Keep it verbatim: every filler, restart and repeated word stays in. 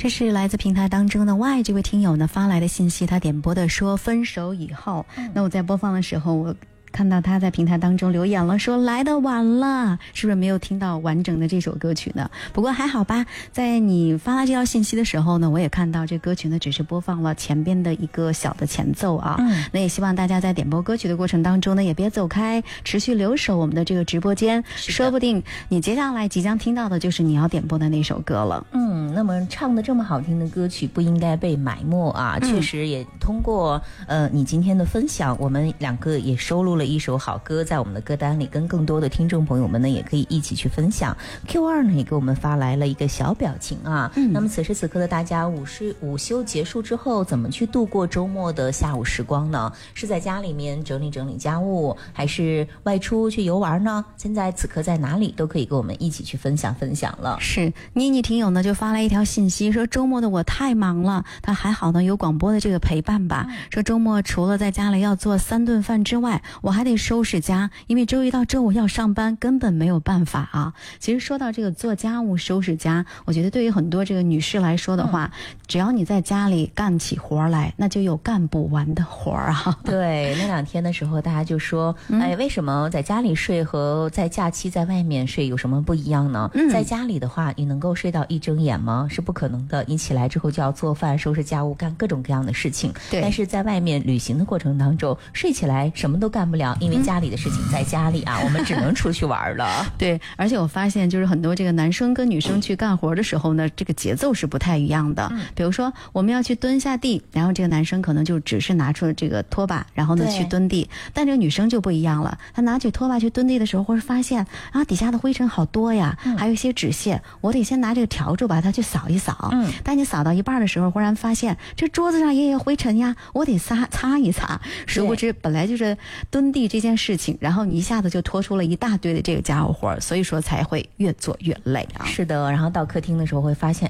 这是来自平台当中的 Y 这位听友呢发来的信息，他点播的说分手以后、嗯、那我在播放的时候，我看到他在平台当中留言了，说来的晚了，是不是没有听到完整的这首歌曲呢？不过还好吧，在你发来这条信息的时候呢，我也看到这歌曲呢只是播放了前边的一个小的前奏啊。嗯，那也希望大家在点播歌曲的过程当中呢，也别走开，持续留守我们的这个直播间，说不定你接下来即将听到的就是你要点播的那首歌了。 嗯，那么唱的这么好听的歌曲不应该被埋没啊！嗯、确实也通过呃你今天的分享，我们两个也收录了一首好歌在我们的歌单里，跟更多的听众朋友们呢也可以一起去分享。 Q 二 呢也给我们发来了一个小表情啊、嗯、那么此时此刻的大家午睡午休结束之后怎么去度过周末的下午时光呢？是在家里面整理整理家务，还是外出去游玩呢？现在此刻在哪里都可以跟我们一起去分享分享了。 是妮妮听友呢就发来一条信息说，周末的我太忙了，他还好呢有广播的这个陪伴吧、嗯、说周末除了在家里要做三顿饭之外，我还得收拾家，因为周一到周五要上班，根本没有办法啊。其实说到这个做家务收拾家，我觉得对于很多这个女士来说的话、嗯、只要你在家里干起活来，那就有干不完的活啊。 对，那两天的时候大家就说、嗯、哎，为什么在家里睡和在假期在外面睡有什么不一样呢、嗯、在家里的话你能够睡到一睁眼吗？是不可能的，你起来之后就要做饭收拾家务干各种各样的事情。对，但是在外面旅行的过程当中睡起来什么都干不了，因为家里的事情在家里啊、嗯、我们只能出去玩了。 对，而且我发现就是很多这个男生跟女生去干活的时候呢，这个节奏是不太一样的、嗯、比如说我们要去蹲下地，然后这个男生可能就只是拿出了这个拖把，然后呢去蹲地，但这个女生就不一样了，她拿起拖把去蹲地的时候，或是发现啊底下的灰尘好多呀、嗯、还有一些纸屑，我得先拿这个笤帚把它去扫一扫。嗯，但你扫到一半的时候，忽然发现这桌子上也有灰尘呀，我得擦擦一擦。殊不知本来就是蹲地这件事情，然后你一下子就拖出了一大堆的这个家务活，所以说才会越做越累啊。 是的，然后到客厅的时候会发现